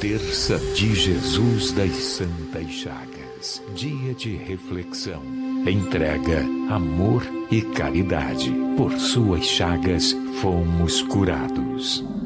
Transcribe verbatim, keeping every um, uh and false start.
Terça de Jesus das Santas Chagas. Dia de reflexão. Entrega, amor e caridade. Por suas chagas fomos curados.